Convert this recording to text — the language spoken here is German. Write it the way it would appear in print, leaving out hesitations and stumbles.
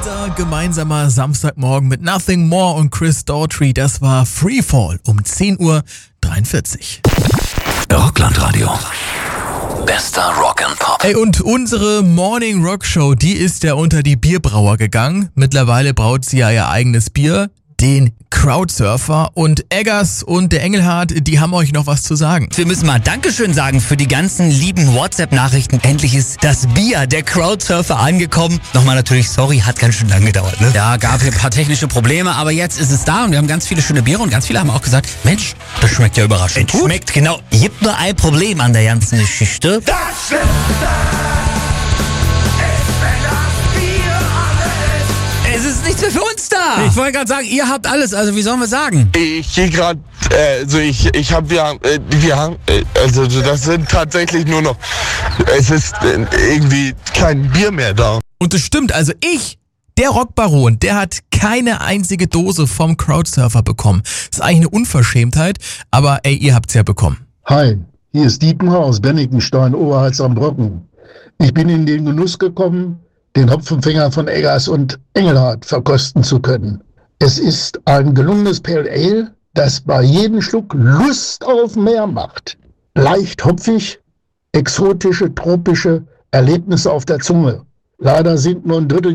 Unser gemeinsamer Samstagmorgen mit Nothing More und Chris Daughtry, das war Freefall um 10:43 Uhr. Rocklandradio. Bester Rock and Pop. Ey, und unsere Morning Rock Show, die ist ja unter die Bierbrauer gegangen. Mittlerweile braut sie ja ihr eigenes Bier, den Crowdsurfer. Und Eggers und der Engelhardt, die haben euch noch was zu sagen. Wir müssen mal Dankeschön sagen für die ganzen lieben WhatsApp-Nachrichten. Endlich ist das Bier der Crowdsurfer angekommen. Nochmal natürlich sorry, hat ganz schön lange gedauert, ne? Ja, gab hier ein paar technische Probleme, aber jetzt ist es da und wir haben ganz viele schöne Biere und ganz viele haben auch gesagt, Mensch, das schmeckt ja überraschend Es gut. schmeckt genau. Gibt nur ein Problem an der ganzen Geschichte. Das Schlimmste ist, wenn das Bier alle ist. Es ist nichts mehr für uns da. Ich wollte gerade sagen, ihr habt alles, also wie sollen wir sagen? Ich gehe gerade, also das sind tatsächlich nur noch, es ist irgendwie kein Bier mehr da. Und das stimmt, also der Rockbaron, der hat keine einzige Dose vom Crowdsurfer bekommen. Das ist eigentlich eine Unverschämtheit, aber ey, ihr habt's ja bekommen. Hi, hier ist Dietmar aus Bennigenstein, Oberhals am Brocken. Ich bin in den Genuss gekommen, den Hopfenfänger von Eggers und Engelhardt verkosten zu können. Es ist ein gelungenes Pale Ale, das bei jedem Schluck Lust auf mehr macht. Leicht hopfig, exotische, tropische Erlebnisse auf der Zunge. Leider sind nur ein Drittel